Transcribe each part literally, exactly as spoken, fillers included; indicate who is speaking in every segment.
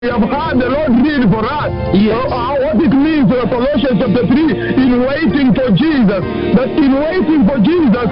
Speaker 1: we have heard the Lord read for us.
Speaker 2: Yes.
Speaker 1: Uh, what it means, uh, Colossians chapter three, in waiting for Jesus. That in waiting for Jesus,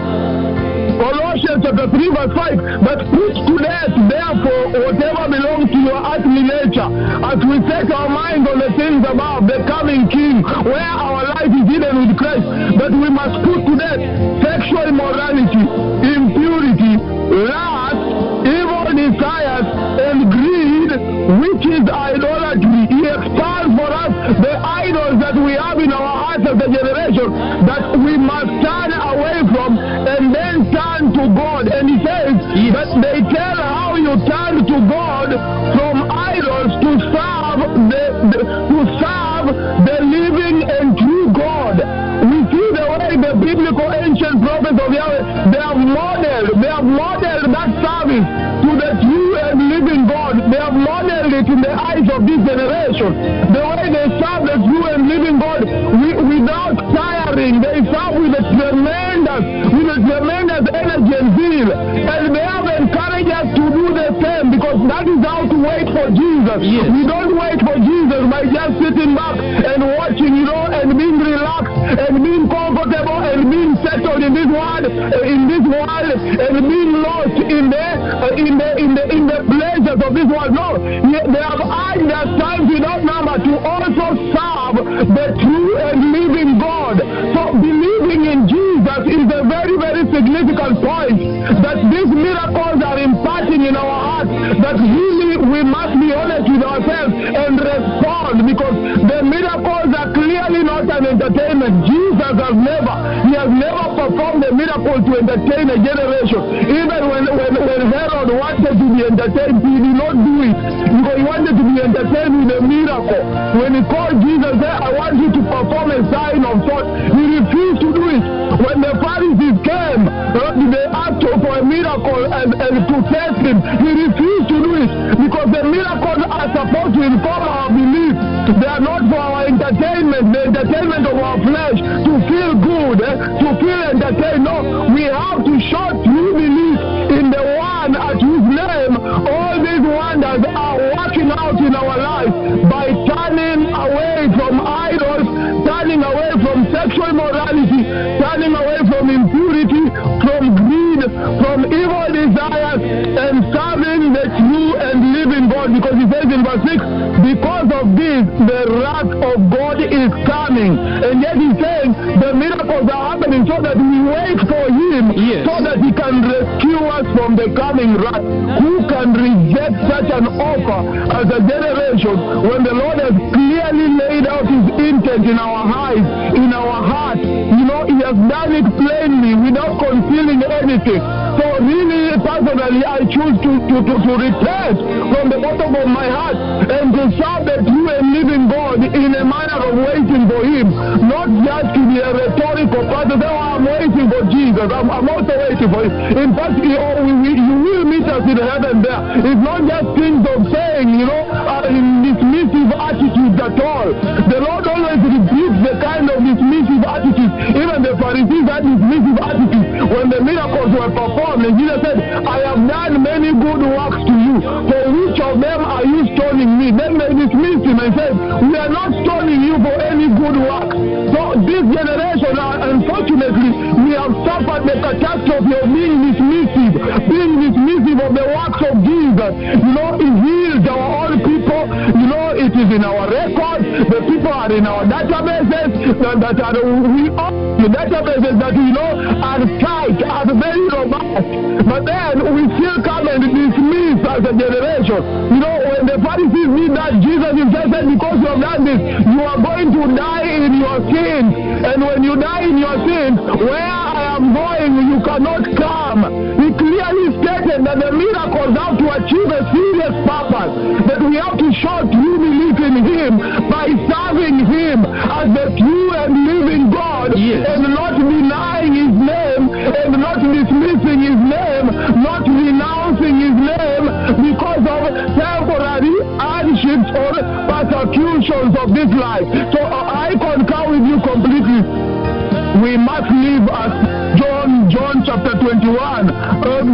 Speaker 1: Colossians chapter three verse five, that put to death therefore whatever belongs to your earthly nature, as we set our mind on the things above, the coming King, where our life is hidden with Christ, that we must put to death sexual immorality, impurity, lust, evil desires, and greed, which is idolatry. He expels for us the idols that we have in our hearts as a generation, that we must turn away from and then turn to God. And he says
Speaker 2: yes.
Speaker 1: that they tell how you turn to God from idols to serve the, the to serve the living and true God. We see the way the biblical ancient prophets of Yahweh, they have modeled, they have modeled that service to the true and living God. They have modeled it in the eyes of this generation. The way they serve the true and living God, we, without tiring, they serve with a tremendous, with a tremendous energy and zeal. And they have encouraged us to do the same, because that is how to wait for Jesus.
Speaker 2: Yes.
Speaker 1: We don't wait for Jesus by just sitting back and watching, you know, and being relaxed and being comfortable and being settled in this world, in this world, and being lost in the uh, in the in the in the pleasures of this world. No, they have had their times without number to also serve the true and living God. So believing in Jesus is a very very significant point, that these miracles are imparting in our hearts, that really we must be honest with ourselves and respond, because the miracles are clearly not an entertainment. Jesus has never, he has never performed a miracle to entertain a generation. Even when, when, when Herod wanted to be entertained, he did not do it, because he wanted to be entertained with a miracle. When he called Jesus, said, I want you to perform a sign of sort, he refused to do it. When the Pharisees came, uh, they asked for a miracle and, and to test him, he refused to do it, because the miracles are supposed to inform our belief. They are not for our entertainment, the entertainment of our flesh, to feel good, eh? to feel entertained. No, we have to show true belief in the one at whose name all these wonders are working out in our life, by turning away from idols, turning away from sexual immorality, turning away from impurity, from greed, from evil desires, and serving the true and living God. Because he says in verse six, because of this, the wrath of God is coming. And yet he's saying the miracles are happening so that we wait for him,
Speaker 2: yes.
Speaker 1: so that he can rescue us from the coming wrath. Who can reject such an offer as a generation, when the Lord has clearly laid out his intent in our eyes, in our heart? You know, he has done it plainly without concealing anything. So really, personally, I choose to, to, to, to repent from the bottom of my heart and to serve the true and living God in a manner of waiting for him, not just to be a rhetorical part of, oh, I'm waiting for Jesus, I'm, I'm also waiting for him. In fact, you, oh, we, we, you will meet us in heaven there. It's not just things of saying, you know, uh, in dismissive attitudes at all. The Lord always rebukes the kind of dismissive attitudes. Even the Pharisees had dismissive attitudes when the miracles were performed, and Jesus said, I have done many good works to you, for which of them are you stoning me? Then they dismissed him and said, we are not stoning you for any good works. So this generation, uh, unfortunately, we have suffered the catastrophe of being dismissive, being dismissive of the works of Jesus. You know, he heals our own people. You know, it is in our records. The people are in our databases that, that are we all the databases that we know are tight, are very robust. But then we still come and dismiss as a generation. You know, when the Pharisees did that, Jesus himself said, because you have done this, you are going to die in your sins. And when you die in your sins, where I am going, you cannot come. He clearly stated that the miracles have to achieve a serious purpose, that we have to show true belief in him by serving him as the true and living God,
Speaker 2: yes.
Speaker 1: and not denying his name, and not dismissing his name, not renouncing his name because of temporary hardships or persecutions of this life. So uh, I concur with you completely. We must live as John, John chapter twenty-one, uh,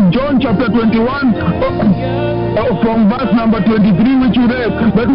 Speaker 1: in John chapter twenty-one, uh, uh, from verse number twenty-three, which you read, that